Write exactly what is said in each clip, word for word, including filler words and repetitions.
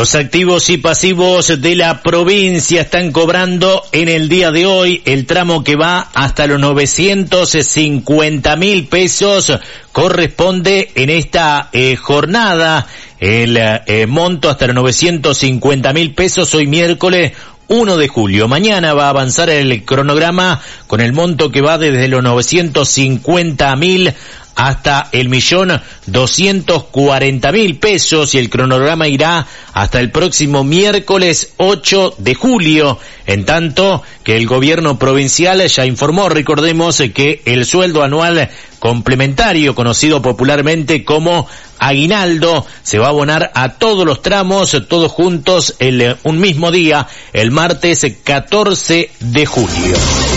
Los activos y pasivos de la provincia están cobrando en el día de hoy el tramo que va hasta los novecientos cincuenta mil pesos. Corresponde en esta eh, jornada el eh, monto hasta los novecientos cincuenta mil pesos hoy miércoles uno de julio. Mañana va a avanzar el cronograma con el monto que va desde los novecientos cincuenta mil hasta el millón doscientos cuarenta mil pesos y el cronograma irá hasta el próximo miércoles ocho de julio. En tanto que el gobierno provincial ya informó, recordemos, que el sueldo anual complementario, conocido popularmente como aguinaldo, se va a abonar a todos los tramos, todos juntos, el, un mismo día, el martes catorce de julio.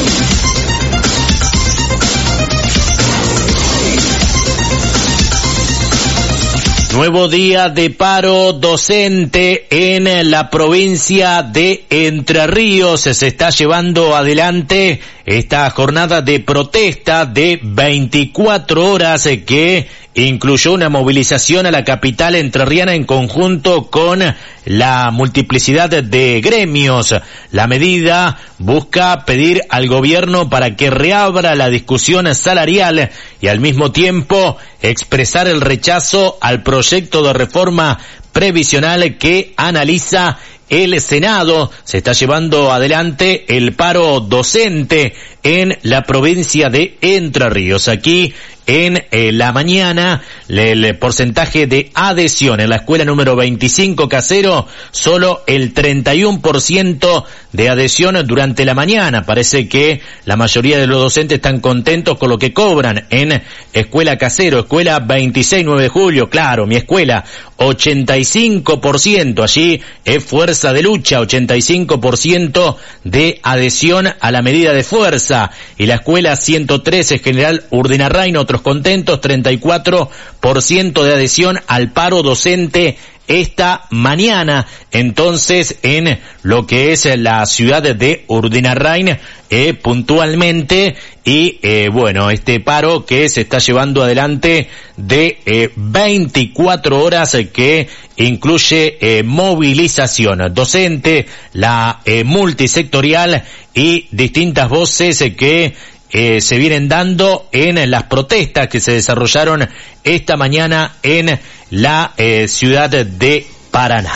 Nuevo día de paro docente en la provincia de Entre Ríos. Se está llevando adelante esta jornada de protesta de veinticuatro horas que incluyó una movilización a la capital entrerriana en conjunto con la multiplicidad de gremios. La medida busca pedir al gobierno para que reabra la discusión salarial y al mismo tiempo expresar el rechazo al proyecto de reforma previsional que analiza el Senado. Se está llevando adelante el paro docente en la provincia de Entre Ríos. Aquí en eh, la mañana, el, el porcentaje de adhesión en la escuela número veinticinco Casero, solo el treinta y uno por ciento de adhesión durante la mañana. Parece que la mayoría de los docentes están contentos con lo que cobran en escuela Casero, escuela veintiséis nueve de julio, claro, mi escuela, ochenta y cinco por ciento, allí es fuerza de lucha, ochenta y cinco por ciento de adhesión a la medida de fuerza, y la escuela ciento trece General Urdinarrain, otros contentos, treinta y cuatro por ciento de adhesión al paro docente esta mañana. Entonces, en lo que es la ciudad de Urdinarrain, eh, puntualmente, y eh, bueno, este paro que se está llevando adelante de eh, veinticuatro horas eh, que incluye eh, movilización docente, la eh, multisectorial y distintas voces eh, que Eh, se vienen dando en las protestas que se desarrollaron esta mañana en la eh, ciudad de Paraná.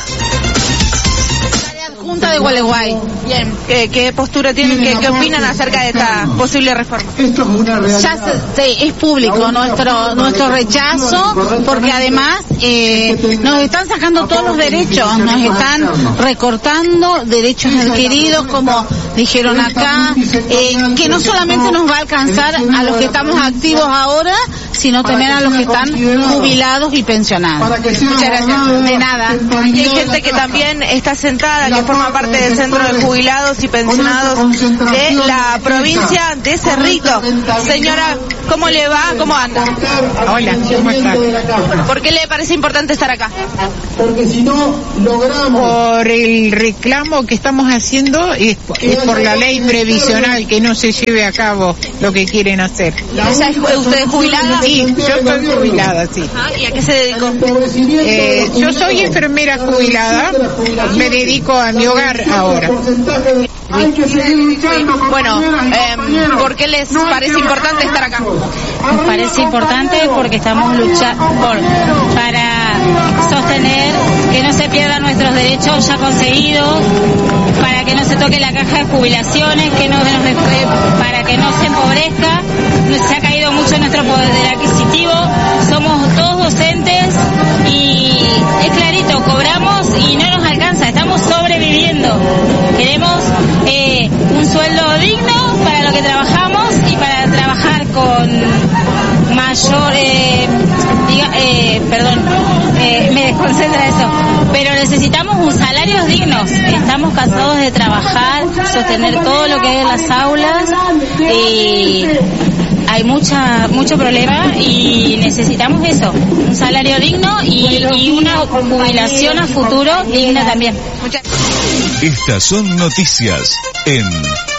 Junta de Gualeguay. Bien, ¿qué, qué postura tienen, qué, qué opinan acerca de esta posible reforma? Ya se, se, es público nuestro nuestro rechazo, porque además eh, nos están sacando todos los derechos, nos están recortando derechos adquiridos, como dijeron acá, eh, que no solamente nos va a alcanzar a los que estamos activos ahora, sino también a los que están jubilados y pensionados. Muchas gracias. De nada. Aquí hay gente que también está sentada, que forma parte del Centro de Jubilados y Pensionados de la provincia de Cerrito. Señora, ¿cómo le va? ¿Cómo anda? Hola, ¿cómo está? ¿Por qué le parece importante estar acá? Porque si no logramos... Por el reclamo que estamos haciendo y es por la ley previsional que no se lleve a cabo lo que quieren hacer. ¿Esa es usted jubilada? Sí, yo estoy jubilada, sí. Ah, ¿y a qué se dedicó? Eh, yo soy enfermera jubilada, me dedico a mi hogar ahora. Bueno, eh, ¿por qué les parece importante estar acá? Nos parece importante porque estamos luchando por, para sostener que no se pierdan nuestros derechos ya conseguidos, para que no se toque la caja de jubilaciones, que no, para que no se empobrezca. Se ha caído mucho nuestro poder adquisitivo, somos todos docentes y es clarito, cobramos y no nos alcanza, estamos sobreviviendo. Queremos eh, un sueldo digno para lo que trabajamos y para trabajar con mayor, eh, diga, eh, perdón, eh, me desconcentra eso, pero necesitamos un salarios dignos. Estamos cansados de trabajar, sostener todo lo que hay en las aulas y hay mucha mucho problema y necesitamos eso, un salario digno y, y una jubilación a futuro digna también. Estas son noticias en